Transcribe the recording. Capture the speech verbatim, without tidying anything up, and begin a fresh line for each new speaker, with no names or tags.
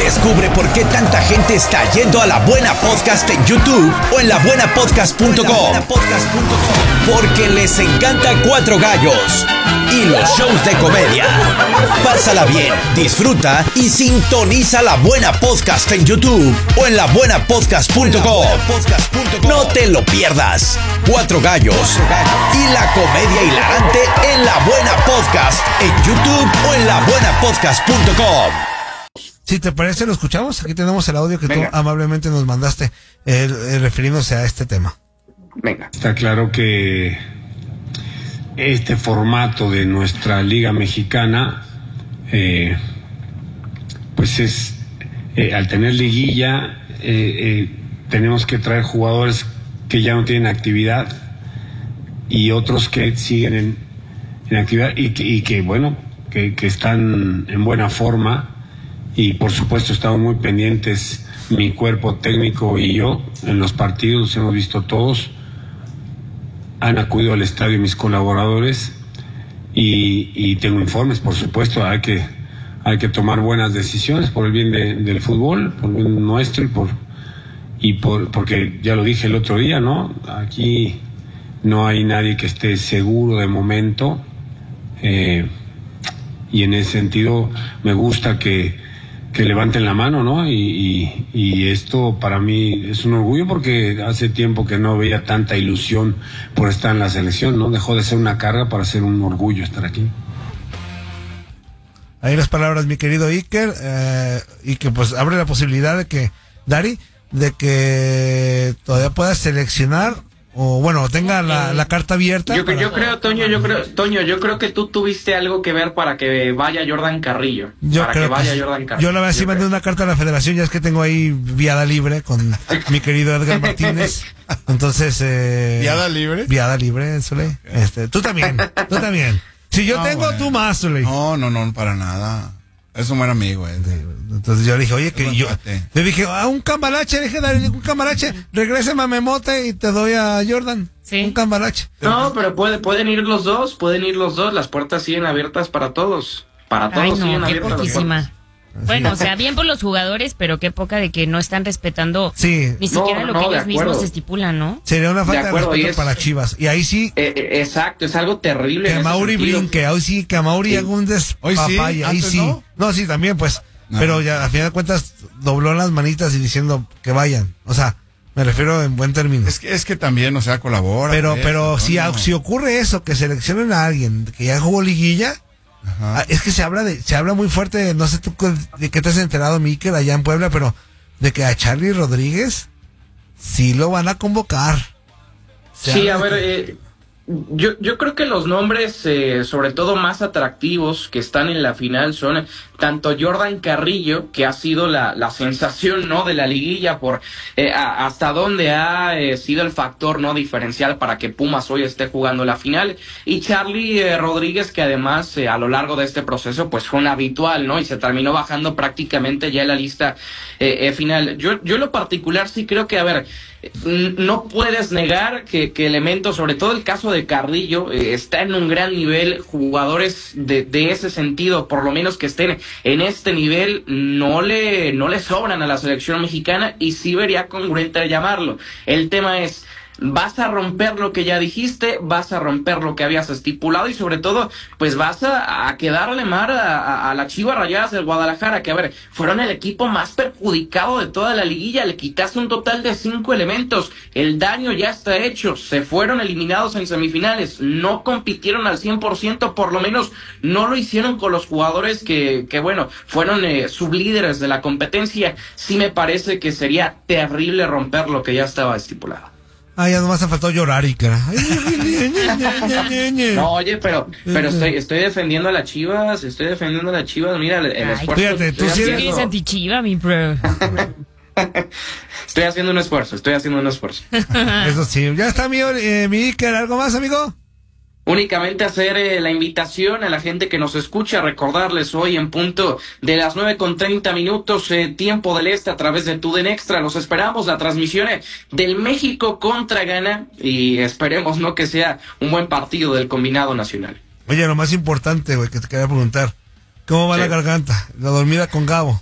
Descubre por qué tanta gente está yendo a La Buena Podcast en YouTube o en la buena podcast punto com. Porque les encanta Cuatro Gallos y los shows de comedia. Pásala bien, disfruta y sintoniza La Buena Podcast en YouTube o en la buena podcast punto com. No te lo pierdas. Cuatro Gallos y la comedia hilarante en La Buena Podcast en YouTube o en la buena podcast punto com.
Si te parece, lo escuchamos. Aquí tenemos el audio que Venga. tú amablemente nos mandaste, eh, eh, refiriéndose a este tema.
Venga. Está claro que este formato de nuestra Liga Mexicana, eh, pues es, eh, al tener liguilla, eh, eh, tenemos que traer jugadores que ya no tienen actividad y otros que siguen en, en actividad y que, y que bueno, que, que están en buena forma. Y por supuesto estamos muy pendientes, mi cuerpo técnico y yo, en los partidos, los hemos visto todos. Han acudido al estadio mis colaboradores y, y tengo informes, por supuesto. Hay que, hay que tomar buenas decisiones por el bien de, del fútbol, por el bien nuestro y por y por porque ya lo dije el otro día, ¿no? Aquí no hay nadie que esté seguro de momento, eh, y en ese sentido me gusta que que levanten la mano, ¿no? Y, y, y esto para mí es un orgullo porque hace tiempo que no veía tanta ilusión por estar en la selección, ¿no? Dejó de ser una carga para ser un orgullo estar aquí.
Ahí las palabras, mi querido Iker, eh, y que pues abre la posibilidad de que, Dari, de que todavía puedas seleccionar o bueno, tenga la, la carta abierta.
Yo,
para...
yo creo, Toño, yo creo, Toño, yo creo que tú tuviste algo que ver para que vaya Jordan Carrillo.
Yo
para
creo
que vaya
que
Jordan Carrillo.
Yo la verdad sí mandé una carta a la federación, ya es que tengo ahí viada libre con mi querido Edgar Martínez. Entonces, eh,
¿Viada libre?
Viada libre, Sule. Este, tú también, tú también. Si yo no, tengo, bueno. tú más, Sule.
No, no, no, para nada. Es un buen amigo, eh.
Entonces yo le dije, oye, que yo le dije, ah, un cambalache, le dije, dale, un cambalache, regrésame a Memote y te doy a Jordan. Sí. Un cambalache.
No, pero puede, pueden ir los dos, pueden ir los dos, las puertas siguen abiertas para todos. Para todos. Ay, no, siguen
qué poquísima. Bueno, o sea, bien por los jugadores, pero qué poca de que no están respetando
sí.
ni siquiera
no,
lo
no,
que ellos mismos estipulan, ¿no?
Sería una falta de,
de respeto
es, para Chivas. Y ahí sí.
Eh, eh, exacto, es algo terrible.
Que Mauri brinque, hoy sí, que Mauri sí. haga un despapaya, ahí sí. No? no, sí, también, pues. No. Pero ya, a final de cuentas, dobló las manitas y diciendo que vayan. O sea, me refiero en buen término.
Es que, es que también, o sea, colabora.
Pero, pero eso, si, no. si ocurre eso, que seleccionen a alguien que ya jugó liguilla. Ajá. Es que se habla de, se habla muy fuerte, no sé tú de qué te has enterado, Mikel, allá en Puebla, pero de que a Charly Rodríguez sí lo van a convocar.
Se sí, a ver, que... eh, yo, yo creo que los nombres, eh, sobre todo más atractivos que están en la final son tanto Jordan Carrillo, que ha sido la, la sensación, ¿no?, de la liguilla por eh, a, hasta dónde ha eh, sido el factor, ¿no?, diferencial para que Pumas hoy esté jugando la final, y Charly eh, Rodríguez, que además eh, a lo largo de este proceso pues fue un habitual, ¿no?, y se terminó bajando prácticamente ya en la lista eh, eh, final. Yo, yo en lo particular sí creo que, a ver, no puedes negar que, que elementos, sobre todo el caso de Carrillo, eh, está en un gran nivel. Jugadores de, de ese sentido, por lo menos que estén en este nivel, no le, no le sobran a la selección mexicana y sí vería congruente llamarlo. El tema es, vas a romper lo que ya dijiste, vas a romper lo que habías estipulado y sobre todo, pues vas a, a quedarle mal a, a, a las Chivas Rayadas del Guadalajara, que a ver, fueron el equipo más perjudicado de toda la liguilla, le quitaste un total de cinco elementos, el daño ya está hecho, se fueron eliminados en semifinales, no compitieron al cien por ciento, por lo menos no lo hicieron con los jugadores que, que bueno, fueron eh, sublíderes de la competencia. Sí me parece que sería terrible romper lo que ya estaba estipulado.
Ah, ya nomás ha faltado llorar, Iker.
No, oye, pero pero estoy estoy defendiendo a las Chivas, estoy defendiendo a las Chivas, mira el, el esfuerzo.
Fíjate, tú sí
eres anti-Chiva, mi bro.
Estoy haciendo un esfuerzo, estoy haciendo un esfuerzo.
Eso sí, ya está mi, eh, mi Iker, ¿algo más, amigo?
Únicamente hacer eh, la invitación a la gente que nos escucha, recordarles hoy en punto de las nueve con treinta minutos, eh, tiempo del este a través de TUDN Extra. Los esperamos, la transmisión eh, del México contra Ghana y esperemos no que sea un buen partido del combinado nacional.
Oye, lo más importante, güey, que te quería preguntar, ¿cómo va sí. la garganta? La dormida con Gabo.